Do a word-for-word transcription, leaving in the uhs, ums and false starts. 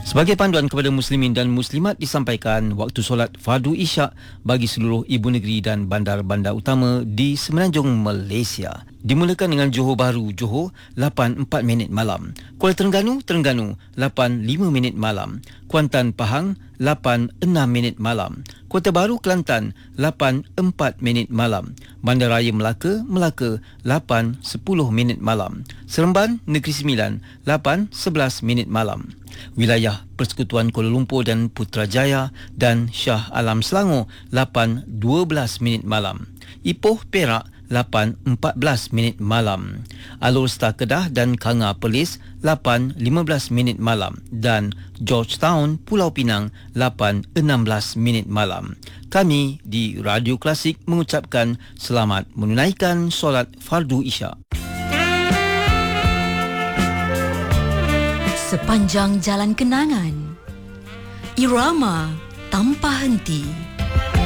Sebagai panduan kepada muslimin dan muslimat disampaikan waktu solat fardu isyak bagi seluruh ibu negeri dan bandar-bandar utama di Semenanjung Malaysia. Dimulakan dengan Johor Bahru, Johor lapan empat minit malam. Kuala Terengganu, Terengganu lapan lima minit malam. Kuantan, Pahang lapan enam minit malam. Kota Baru, Kelantan lapan empat minit malam. Bandaraya Melaka, Melaka lapan sepuluh minit malam. Seremban, Negeri Sembilan lapan sebelas minit malam. Wilayah Persekutuan Kuala Lumpur dan Putrajaya dan Shah Alam Selangor lapan dua belas minit malam. Ipoh, Perak lapan empat belas minit malam. Alor Star Kedah dan Kanga Perlis lapan lima belas minit malam dan Georgetown Pulau Pinang lapan enam belas minit malam. Kami di Radio Klasik mengucapkan selamat menunaikan solat fardu isyak. Sepanjang jalan kenangan, irama tanpa henti.